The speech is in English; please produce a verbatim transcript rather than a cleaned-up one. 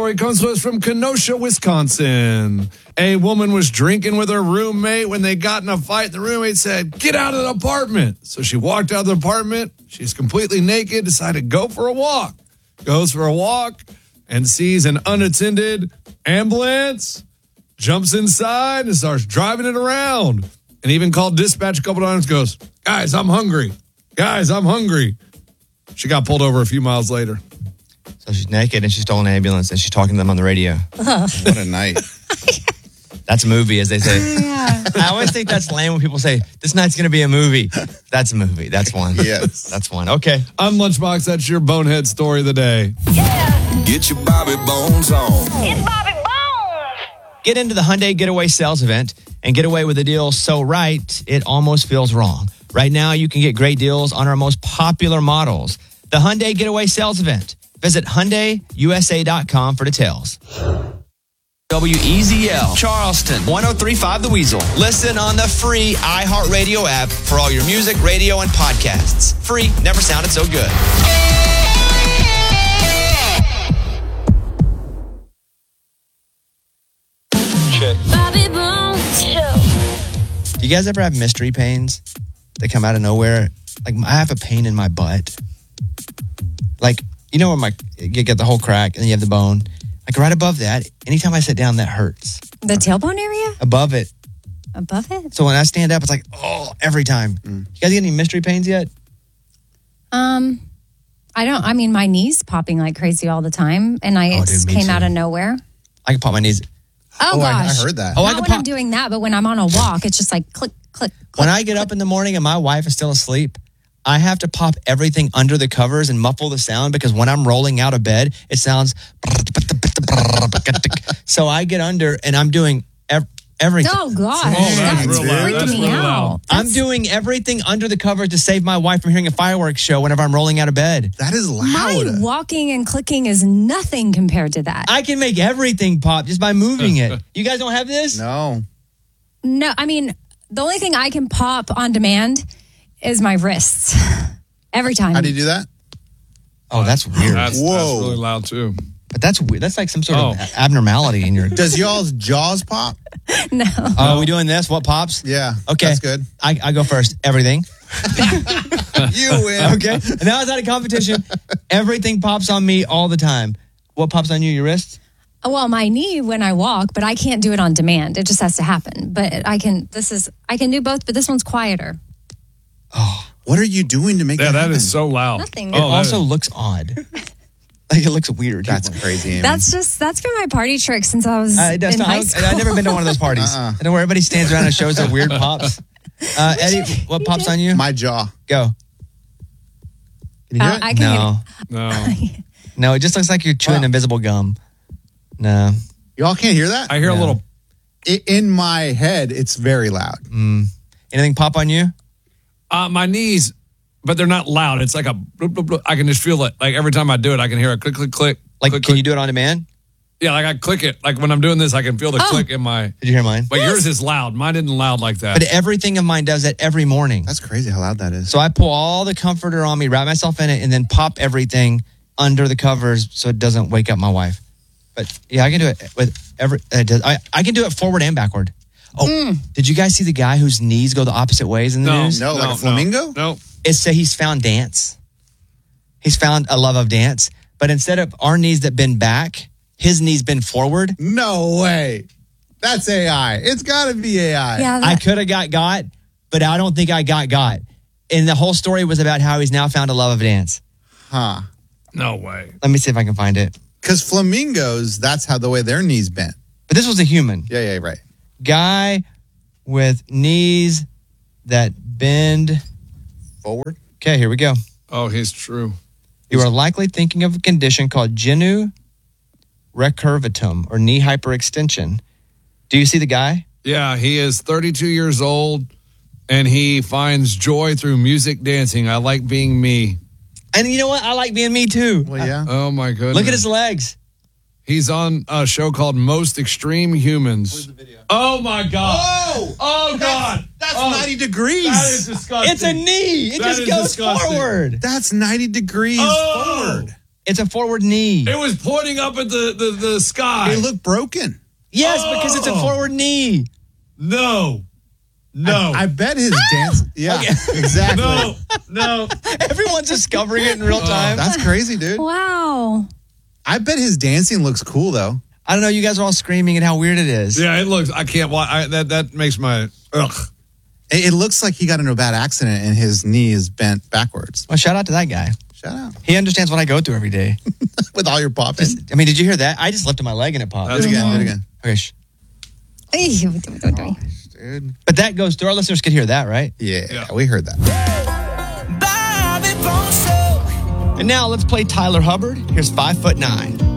story comes to us from Kenosha, Wisconsin. A woman was drinking with her roommate when they got in a fight. The roommate said, "Get out of the apartment." So she walked out of the apartment. She's completely naked, decided to go for a walk. Goes for a walk and sees an unattended ambulance, jumps inside and starts driving it around. And even called dispatch a couple times, goes, "Guys, I'm hungry. Guys, I'm hungry." She got pulled over a few miles later. So she's naked and she stole an ambulance and she's talking to them on the radio. What a night. That's a movie, as they say. Yeah. I always think that's lame when people say, this night's going to be a movie. That's a movie. That's one. Yes. That's one. Okay. I'm Lunchbox. That's your bonehead story of the day. Yeah. Get your Bobby Bones on. It's Bobby Bones. Get into the Hyundai Getaway Sales Event and get away with a deal so right, it almost feels wrong. Right now, you can get great deals on our most popular models. The Hyundai Getaway Sales Event. Visit Hyundai U S A dot com for details. W E Z L, Charleston, one oh three point five The Weasel. Listen on the free iHeartRadio app for all your music, radio, and podcasts. Free, never sounded so good. Check. Bobby Bones Show. Do you guys ever have mystery pains that come out of nowhere? Like, I have a pain in my butt. Like, you know where my, you get the whole crack and you have the bone. Like right above that, anytime I sit down, that hurts. The tailbone area? Above it. Above it? So when I stand up, it's like, oh, every time. Mm. You guys get any mystery pains yet? Um, I don't, I mean, my knee's popping like crazy all the time. And I, Oh, it dude, me came too. out of nowhere. I can pop my knees. Oh, Oh, I, gosh. I heard that. Oh, I Not can when pop. I'm doing that, but when I'm on a walk, it's just like click, click, click. When I get up in the morning and my wife is still asleep, I have to pop everything under the covers and muffle the sound because when I'm rolling out of bed, it sounds. So I get under and I'm doing ev- everything. Oh, gosh. Oh, that's that's real loud. freaking That's me real out. loud. I'm doing everything under the cover to save my wife from hearing a fireworks show whenever I'm rolling out of bed. That is My loud. walking and clicking is nothing compared to that. I can make everything pop just by moving it. You guys don't have this? No. No, I mean, the only thing I can pop on demand is my wrists. Every time. How do you do that? Oh, that's weird. That's, Whoa. that's really loud, too. But that's weird. That's like some sort Oh. of abnormality in your. Does y'all's jaws pop? No. Oh, are we doing this? What pops? Yeah. Okay. That's good. I, I go first. Everything. You win. Okay. And now it's out of competition. Everything pops on me all the time. What pops on you? Your wrist? Well, my knee when I walk, but I can't do it on demand. It just has to happen. But I can, this is, I can do both, but this one's quieter. Oh. What are you doing to make Yeah, that that happen? is so loud. Nothing. It Oh, that also is- looks odd. Like it looks weird. That's crazy, Amy. That's just, that's been my party trick since I was Uh, it does in not- high I, school. I've never been to one of those parties. Uh-uh. I know where everybody stands around and shows their weird pops. Uh, Eddie, what pops on you? my jaw. Go. Can you do Uh, it? I can No. No. No, it just looks like you're chewing Wow. invisible gum. No. Y'all can't hear that? I hear a No. little. I- In my head, it's very loud. Mm. Anything pop on you? Uh, my knees, but they're not loud. It's like a. Bloop, bloop, bloop. I can just feel it. Like every time I do it, I can hear a click, click, click. Like, click, can click. you do it on demand? Yeah, like I click it. Like when I'm doing this, I can feel the Oh. click in my. Did you hear mine? But yours is loud. Mine isn't loud like that. But everything of mine does that every morning. That's crazy how loud that is. So I pull all the comforter on me, wrap myself in it, and then pop everything under the covers so it doesn't wake up my wife. But yeah, I can do it with every. It does, I I can do it forward and backward. Oh, did you guys see the guy whose knees go the opposite ways in the no, news? No, like a flamingo? No. It's say he's found dance. He's found a love of dance, but instead of our knees that bend back, his knees bend forward. No way. That's A I. It's got to be A I. Yeah, I that, could have got got, but I don't think I got got. And the whole story was about how he's now found a love of dance. Huh. No way. Let me see if I can find it. Because flamingos, that's how the way their knees bent. But this was a human. Yeah, yeah, right. Guy with knees that bend Forward? Okay, here we go. Oh, he's true. You are likely thinking of a condition called genu recurvatum or knee hyperextension. Do you see the guy? Yeah, he is thirty-two years old, and he finds joy through music dancing. I like being me. And you know what? I like being me too. Well, yeah. Oh, my goodness. Look at his legs. He's on a show called Most Extreme Humans. Oh, my God. Oh! Oh, God. That's Oh, ninety degrees. That is disgusting. It's a knee. It That just is goes disgusting. forward. That's ninety degrees Oh! forward. It's a forward knee. It was pointing up at the, the, the sky. It looked broken. Yes, because it's a forward knee. No. No. I, I bet his dance. Yeah, Okay. exactly. no. No. Everyone's discovering it in real time. That's crazy, dude. Wow. I bet his dancing looks cool, though. I don't know. You guys are all screaming at how weird it is. Yeah, it looks. I can't watch. I, that that makes my ugh. It, it looks like he got into a bad accident and his knee is bent backwards. Well, shout out to that guy. Shout out. He understands what I go through every day. With all your popping. I mean, did you hear that? I just lifted my leg and it popped. Do That's it again. wild. Do it again. Okay, sh- Ew. Dude. but that goes through. Our listeners could hear that, right? Yeah, Yeah. we heard that. And now let's play Tyler Hubbard. Here's Five Foot Nine.